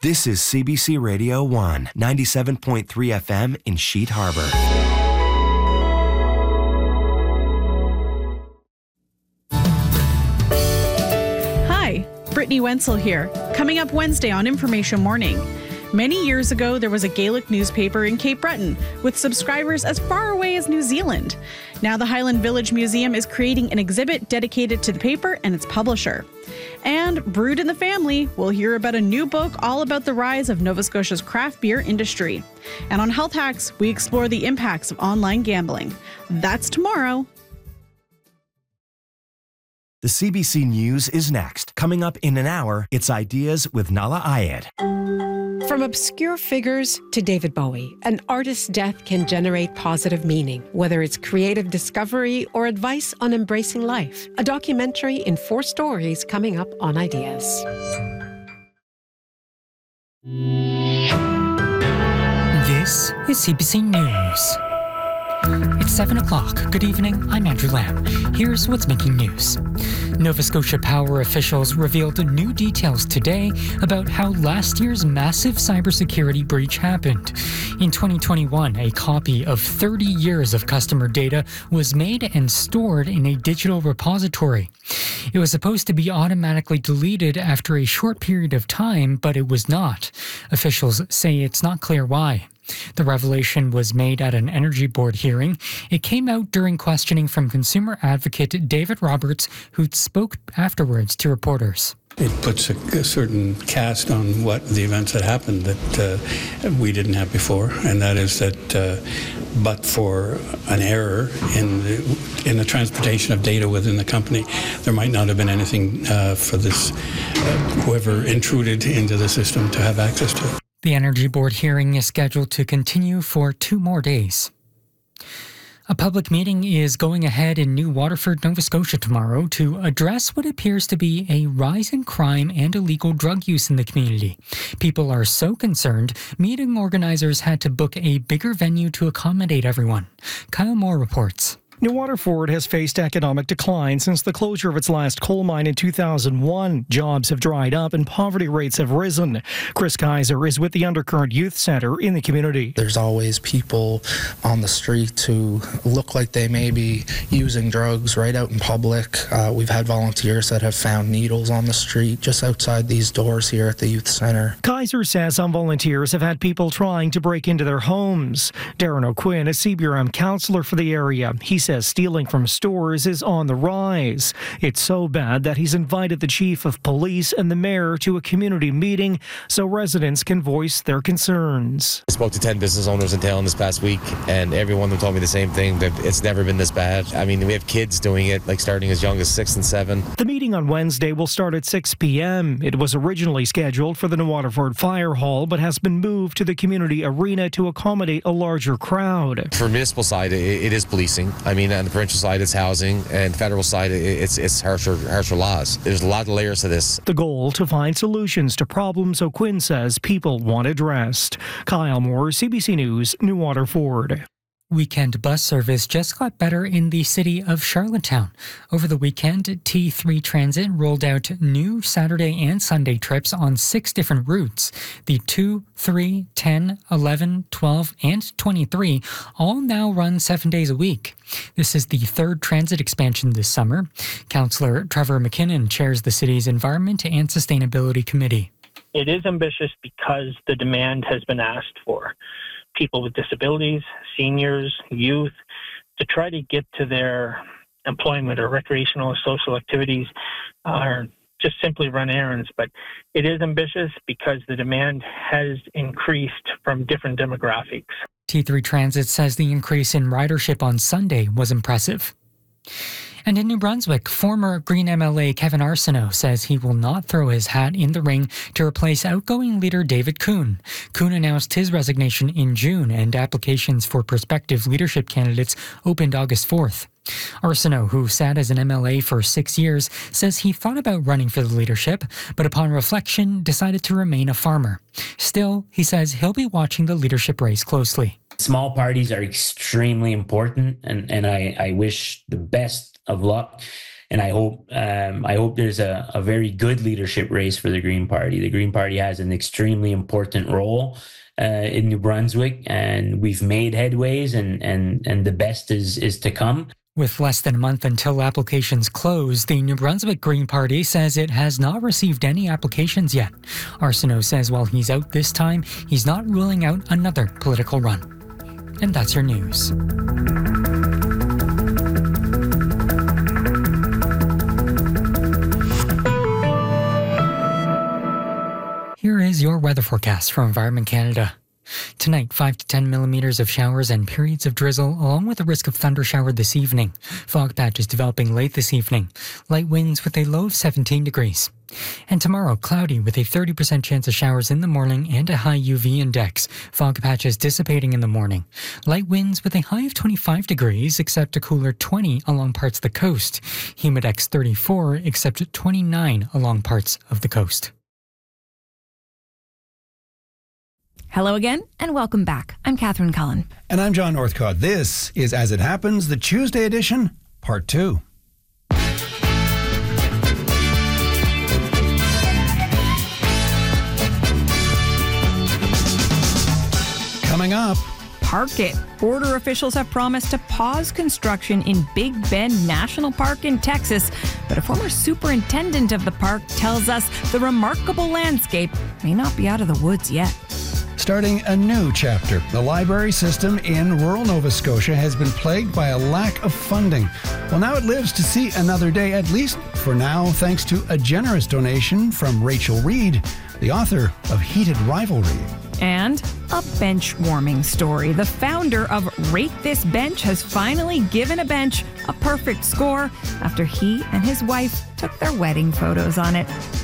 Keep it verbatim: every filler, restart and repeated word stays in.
This is C B C Radio one, ninety-seven point three F M in Sheet Harbor. Hi, Brittany Wenzel here. Coming up Wednesday on Information Morning. Many years ago, there was a Gaelic newspaper in Cape Breton with subscribers as far away as New Zealand. Now the Highland Village Museum is creating an exhibit dedicated to the paper and its publisher. And brewed in the family, we'll hear about a new book all about the rise of Nova Scotia's craft beer industry. And on Health Hacks, we explore the impacts of online gambling. That's tomorrow. The C B C News is next. Coming up in an hour, it's Ideas with Nala Ayed. From obscure figures to David Bowie, an artist's death can generate positive meaning, whether it's creative discovery or advice on embracing life. A documentary in four stories coming up on Ideas. This is C B C News. It's seven o'clock. Good evening, I'm Andrew Lamb. Here's what's making news. Nova Scotia Power officials revealed new details today about how last year's massive cybersecurity breach happened. In twenty twenty-one, a copy of thirty years of customer data was made and stored in a digital repository. It was supposed to be automatically deleted after a short period of time, but it was not. Officials say it's not clear why. The revelation was made at an Energy Board hearing. It came out during questioning from consumer advocate David Roberts, who spoke afterwards to reporters. It puts a, a certain cast on what the events that happened that uh, we didn't have before, and that is that uh, but for an error in the, in the transportation of data within the company, there might not have been anything uh, for this, uh, whoever intruded into the system to have access to. The Energy Board hearing is scheduled to continue for two more days. A public meeting is going ahead in New Waterford, Nova Scotia tomorrow to address what appears to be a rise in crime and illegal drug use in the community. People are so concerned, meeting organizers had to book a bigger venue to accommodate everyone. Kyle Moore reports. New Waterford has faced economic decline since the closure of its last coal mine in two thousand one. Jobs have dried up and poverty rates have risen. Chris Kaiser is with the Undercurrent Youth Centre in the community. There's always people on the street who look like they may be using drugs right out in public. Uh, we've had volunteers that have found needles on the street just outside these doors here at the Youth Centre. Kaiser says some volunteers have had people trying to break into their homes. Darren O'Quinn, a C B R M councillor for the area, he says stealing from stores is on the rise. It's so bad that he's invited the chief of police and the mayor to a community meeting so residents can voice their concerns. I spoke to ten business owners in town this past week, and every one of them told me the same thing, that it's never been this bad. I mean, we have kids doing it, like starting as young as six and seven. The meeting on Wednesday will start at six p.m. It was originally scheduled for the New Waterford Fire Hall, but has been moved to the community arena to accommodate a larger crowd. For municipal side, it, it is policing. I mean, on the provincial side, it's housing, and federal side, it's it's harsher, harsher laws. There's a lot of layers to this. The goal to find solutions to problems O'Quinn says people want addressed. Kyle Moore, C B C News, New Waterford. Weekend bus service just got better in the city of Charlottetown. Over the weekend, T three Transit rolled out new Saturday and Sunday trips on six different routes. The two, three, ten, eleven, twelve, and twenty-three all now run seven days a week. This is the third transit expansion this summer. Councillor Trevor McKinnon chairs the city's Environment and Sustainability Committee. It is ambitious because the demand has been asked for. People with disabilities, seniors, youth, to try to get to their employment or recreational or social activities or just simply run errands. But it is ambitious because the demand has increased from different demographics. T three Transit says the increase in ridership on Sunday was impressive. And in New Brunswick, former Green M L A Kevin Arsenault says he will not throw his hat in the ring to replace outgoing leader David Coon. Coon announced his resignation in June, and applications for prospective leadership candidates opened August fourth. Arsenault, who sat as an M L A for six years, says he thought about running for the leadership, but upon reflection decided to remain a farmer. Still, he says he'll be watching the leadership race closely. Small parties are extremely important, and, and I, I wish the best of luck And I hope um, I hope there's a, a very good leadership race for the Green Party. The Green Party has an extremely important role uh, in New Brunswick, and we've made headways, and and and the best is is to come. With less than a month until applications close, the New Brunswick Green Party says it has not received any applications yet. Arsenault says while he's out this time, he's not ruling out another political run. And that's your news. Here is your weather forecast from Environment Canada. Tonight, five to ten millimeters of showers and periods of drizzle, along with a risk of thunder shower this evening. Fog patches developing late this evening. Light winds with a low of seventeen degrees. And tomorrow, cloudy with a thirty percent chance of showers in the morning and a high U V index. Fog patches dissipating in the morning. Light winds with a high of twenty-five degrees, except a cooler twenty along parts of the coast. Humidex thirty-four, except twenty-nine along parts of the coast. Hello again, and welcome back. I'm Catherine Cullen. And I'm John Northcott. This is As It Happens, the Tuesday edition, part two. Coming up, Park It. Border officials have promised to pause construction in Big Bend National Park in Texas, but a former superintendent of the park tells us the remarkable landscape may not be out of the woods yet. Starting a new chapter, the library system in rural Nova Scotia has been plagued by a lack of funding. Well, now it lives to see another day, at least for now, thanks to a generous donation from Rachel Reed, the author of Heated Rivalry. And a bench warming story. The founder of Rate This Bench has finally given a bench a perfect score after he and his wife took their wedding photos on it.